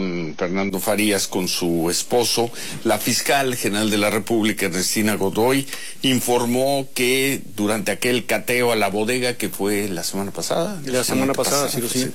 con Fernando Farías, con su esposo. La fiscal general de la República, Ernestina Godoy, informó que durante aquel cateo a la bodega que fue la semana pasada. La semana pasada, sí, sí.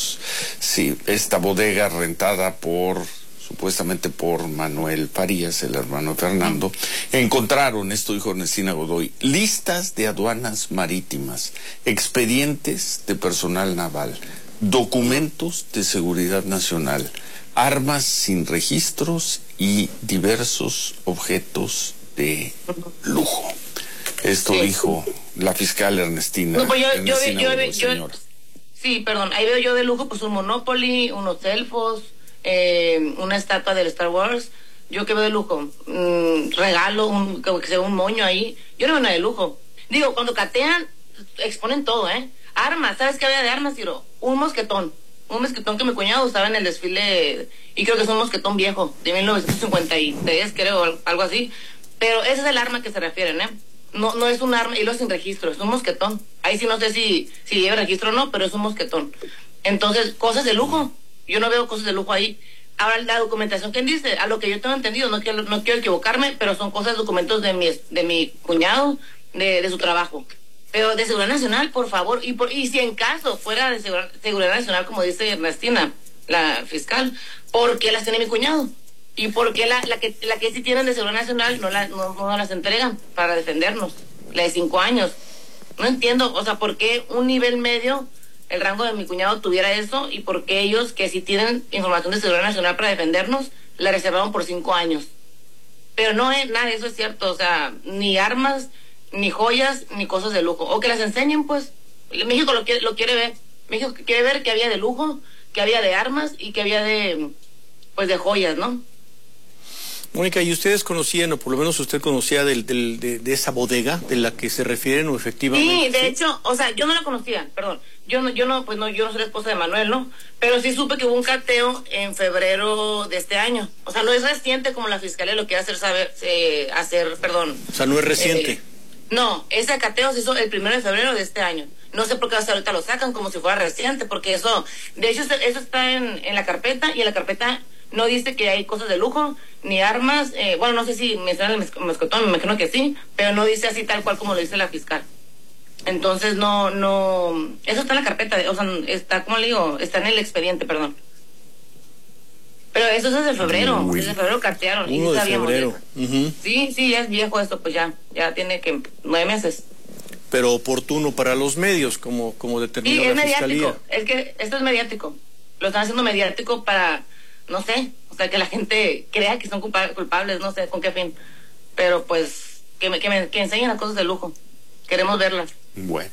Sí, esta bodega rentada supuestamente por Manuel Farías, el hermano de Fernando, encontraron, esto dijo Ernestina Godoy, listas de aduanas marítimas, expedientes de personal naval, documentos de seguridad nacional, armas sin registros y diversos objetos de lujo. Esto dijo la fiscal Ernestina. No, pues Godoy, señora. Sí, perdón, ahí veo yo de lujo pues un Monopoly, unos elfos, una estatua del Star Wars. Yo que veo de lujo, regalo, que sea un moño ahí. Yo no veo nada de lujo. Digo, cuando catean, exponen todo, Armas, ¿sabes qué había de armas, Ciro? Un mosquetón que mi cuñado usaba en el desfile, y creo que es un mosquetón viejo, de 1953, creo, algo así. Pero ese es el arma que se refieren, No es un arma, y lo sin registro, es un mosquetón. Ahí sí no sé si lleva registro o no, pero es un mosquetón. Entonces, cosas de lujo. Yo no veo cosas de lujo ahí. Ahora, la documentación, ¿quién dice? A lo que yo tengo entendido, no quiero equivocarme, pero son cosas, documentos de mi cuñado, de su trabajo. Pero de seguridad nacional, por favor, y si en caso fuera de seguridad nacional, como dice Ernestina, la fiscal, ¿por qué las tiene mi cuñado? ¿Y por qué la que sí tienen de seguridad nacional no las entregan para defendernos? La de 5 años. No entiendo, o sea, ¿por qué un nivel medio, el rango de mi cuñado, tuviera eso, y por qué ellos, que sí tienen información de seguridad nacional para defendernos, la reservaron por 5 años? Pero no es nada, eso es cierto, o sea, ni armas, ni joyas, ni cosas de lujo. O que las enseñen, pues. México lo quiere ver. México quiere ver que había de lujo, que había de armas y que había de joyas, ¿no? Mónica, ¿y ustedes conocían, o por lo menos usted conocía de esa bodega de la que se refieren, o efectivamente? Sí, de hecho, o sea, yo no la conocía, perdón. Yo no soy la esposa de Manuel, ¿no? Pero sí supe que hubo un cateo en febrero de este año. O sea, no es reciente como la fiscalía lo quiere hacer, perdón. O sea, no es reciente. No, ese cateo se hizo el 1 de febrero de este año. No sé por qué hasta ahorita lo sacan como si fuera reciente, porque eso, de hecho, eso está en la carpeta, y en la carpeta no dice que hay cosas de lujo, ni armas, bueno, no sé si menciona el mosquetón, me imagino que sí, pero no dice así tal cual como lo dice la fiscal. Entonces, no, eso está en la carpeta, o sea, está, como le digo, está en el expediente, perdón. Pero eso es desde febrero, desde febrero cartearon. 1 de febrero. Sí, ya es viejo esto, pues ya tiene 9 meses. Pero oportuno para los medios, como determinó la fiscalía. Mediático, es que esto es mediático. Lo están haciendo mediático para, no sé, o sea, que la gente crea que son culpables, no sé con qué fin. Pero pues, que enseñen las cosas de lujo. Queremos verlas. Bueno.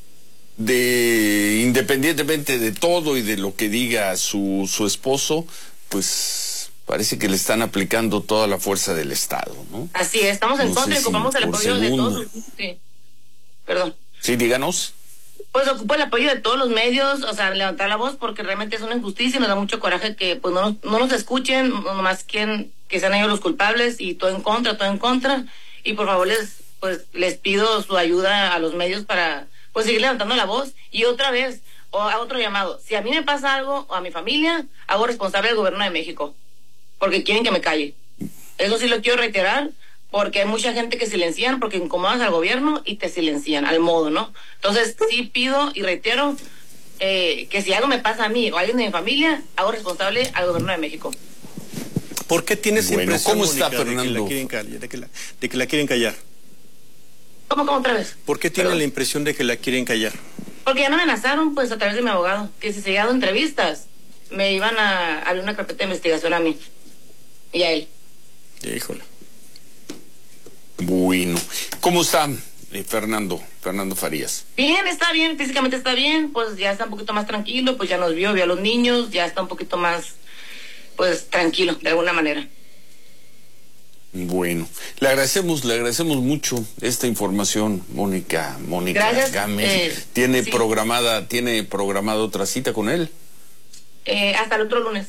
Independientemente de todo y de lo que diga su esposo, pues parece que le están aplicando toda la fuerza del Estado, ¿no? Así es, estamos en contra y ocupamos el apoyo de todos. Sí. Perdón. Sí, díganos. Pues ocupo el apoyo de todos los medios, o sea, levantar la voz, porque realmente es una injusticia y nos da mucho coraje que pues no nos escuchen, nomás que sean ellos los culpables, y todo en contra. Y por favor les pido su ayuda a los medios para pues seguir levantando la voz. Y otra vez, a otro llamado, si a mí me pasa algo, o a mi familia, hago responsable al gobierno de México, porque quieren que me calle. Eso sí lo quiero reiterar, porque hay mucha gente que silencian, porque incomodas al gobierno y te silencian, al modo, ¿no? Entonces, sí pido y reitero que si algo me pasa a mí o a alguien de mi familia, hago responsable al gobierno de México. ¿Por qué tienes impresión, ¿cómo está, Mónica, Fernando? de que la quieren callar? ¿Cómo otra vez? ¿Por qué tiene la impresión de que la quieren callar? Porque ya me amenazaron, pues, a través de mi abogado, que si seguía dando entrevistas, me iban a abrir una carpeta de investigación a mí y a él. Híjole. Bueno, ¿cómo está Fernando Farías? Bien, está bien, físicamente está bien, pues ya está un poquito más tranquilo, pues ya nos vio a los niños, ya está un poquito más, pues, tranquilo, de alguna manera. Bueno, le agradecemos mucho esta información, Mónica Gracias, Gámez. sí. ¿Tiene programada otra cita con él? Hasta el otro lunes.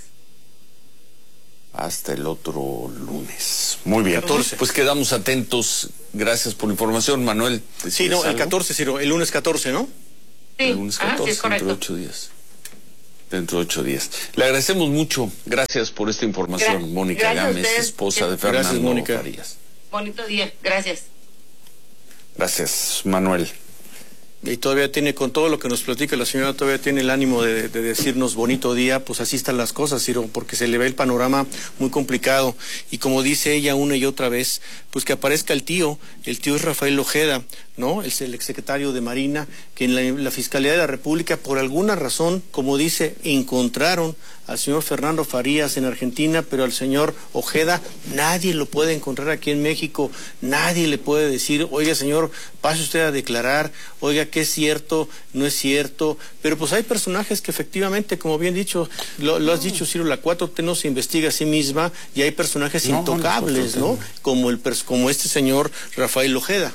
Hasta el otro lunes. Muy bien. 14. Pues quedamos atentos. Gracias por la información, Manuel. Sí, no, el 14, Ciro, el lunes 14, ¿no? Sí, El lunes 14, sí, es correcto. entre 8 días. Dentro de 8 días. Le agradecemos mucho. Gracias por esta información, Mónica Gámez, esposa de Fernando Farías. Bonito día. Gracias. Gracias, Manuel. Y todavía tiene, con todo lo que nos platica la señora, todavía tiene el ánimo de decirnos bonito día. Pues así están las cosas, Ciro, porque se le ve el panorama muy complicado. Y como dice ella una y otra vez, pues que aparezca el tío es Rafael Ojeda, ¿no? Es el exsecretario de Marina, que en la Fiscalía de la República, por alguna razón, como dice, encontraron al señor Fernando Farías en Argentina, pero al señor Ojeda nadie lo puede encontrar aquí en México, nadie le puede decir, oiga señor, pase usted a declarar, oiga, ¿qué es cierto? ¿No es cierto? Pero pues hay personajes que efectivamente, como bien dicho, lo has dicho, Ciro, la 4T no se investiga a sí misma, y hay personajes intocables, ¿no? Como este señor Rafael Ojeda.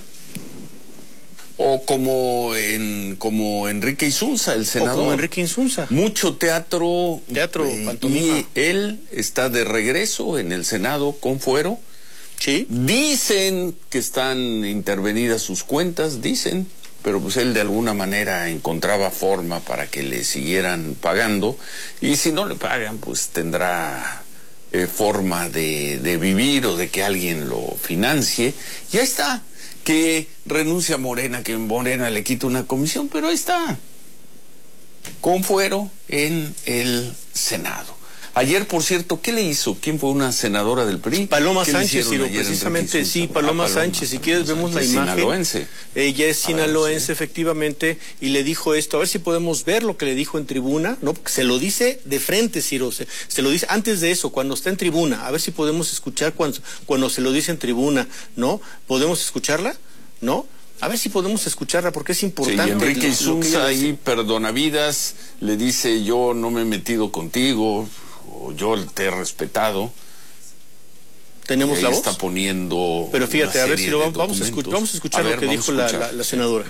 O como Enrique Insunza, el senador. O como Enrique Insunza. Mucho teatro, pantomima. Y él está de regreso en el Senado con fuero. Sí. Dicen que están intervenidas sus cuentas, dicen, pero pues él de alguna manera encontraba forma para que le siguieran pagando, y si no le pagan, pues tendrá forma de vivir o de que alguien lo financie. Y ahí está. Que renuncia a Morena, que Morena le quita una comisión, pero ahí está, con fuero en el Senado. Ayer, por cierto, ¿qué le hizo? ¿Quién fue una senadora del PRI? Paloma Sánchez, Ciro, precisamente, sí, Paloma Sánchez, si quieres vemos la imagen. Sinaloense. Ella es sinaloense, efectivamente, y le dijo esto, a ver si podemos ver lo que le dijo en tribuna, ¿no? Porque se lo dice de frente, Ciro, se lo dice antes de eso, cuando está en tribuna, a ver si podemos escuchar cuando se lo dice en tribuna, ¿no? ¿Podemos escucharla? ¿No? A ver si podemos escucharla, porque es importante. Sí, y Enrique Insunza ahí, perdonavidas, le dice, yo no me he metido contigo, o yo te he respetado. ¿Tenemos la voz? Está poniendo. Pero fíjate, a ver si vamos a escuchar lo que dijo la senadora.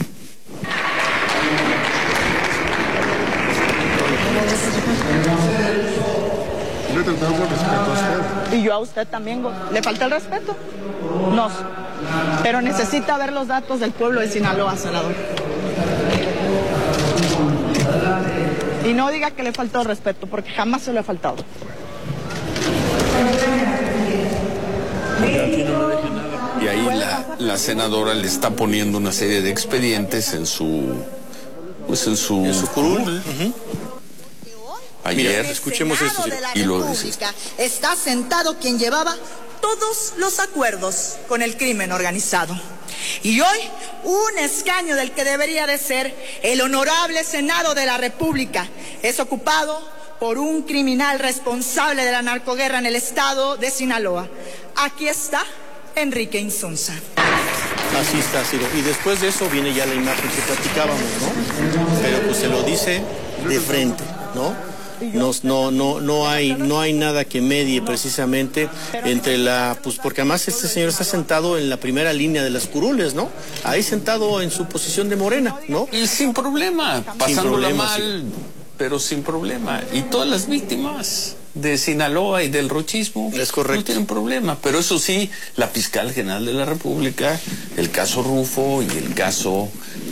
Le he tratado con respeto a usted. Y yo a usted también, ¿le falta el respeto? No. Pero necesita ver los datos del pueblo de Sinaloa, senador. Y no diga que le faltó el respeto, porque jamás se lo ha faltado. Y ahí la senadora le está poniendo una serie de expedientes en su curul. Ayer, escuchemos esto, y lo dice. Está sentado quien llevaba todos los acuerdos con el crimen organizado. Y hoy, un escaño del que debería de ser el honorable Senado de la República es ocupado por un criminal responsable de la narcoguerra en el estado de Sinaloa. Aquí está Enrique Insunza. Así está, Ciro. Y después de eso viene ya la imagen que platicábamos, ¿no? Pero pues se lo dice de frente, ¿no? No hay nada que medie precisamente entre pues porque además este señor está sentado en la primera línea de las curules, ¿no? Ahí sentado en su posición de Morena, ¿no? Y sin problema, pasándola mal, sí, pero sin problema. Y todas las víctimas de Sinaloa y del rochismo es correcto, no tienen problema. Pero eso sí, la fiscal general de la República, el caso Rufo y el caso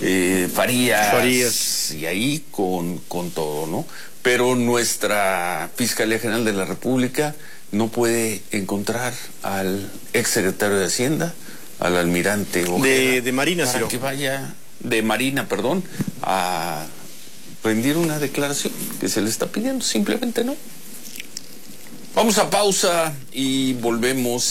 Farías, y ahí con todo, ¿no? Pero nuestra Fiscalía General de la República no puede encontrar al exsecretario de Hacienda, al almirante Ojeda, de Marina, para que vaya, de Marina, perdón, a rendir una declaración que se le está pidiendo, simplemente no. Vamos a pausa y volvemos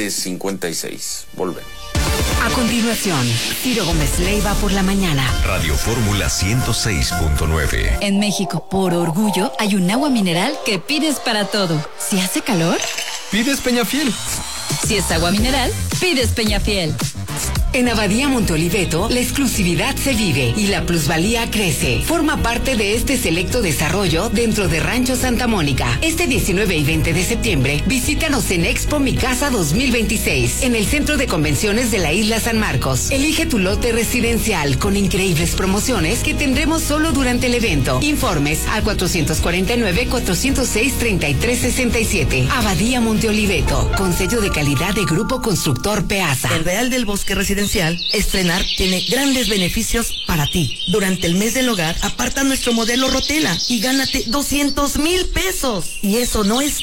7:56. Volvemos. A continuación, Ciro Gómez Leiva por la mañana. Radio Fórmula 106.9. En México, por orgullo, hay un agua mineral que pides para todo. Si hace calor, pides Peñafiel. Si es agua mineral, pides Peñafiel. En Abadía Monte Oliveto, la exclusividad se vive y la plusvalía crece. Forma parte de este selecto desarrollo dentro de Rancho Santa Mónica. Este 19 y 20 de septiembre, visítanos en Expo Mi Casa 2026, en el Centro de Convenciones de la Isla San Marcos. Elige tu lote residencial con increíbles promociones que tendremos solo durante el evento. Informes al 449-406-3367. Abadía Monte Oliveto, con sello de calidad de Grupo Constructor Peasa. El Real del Bosque Residencial diferencial, estrenar tiene grandes beneficios para ti. Durante el mes del hogar, aparta nuestro modelo Rotela y gánate 200,000 pesos. Y eso no es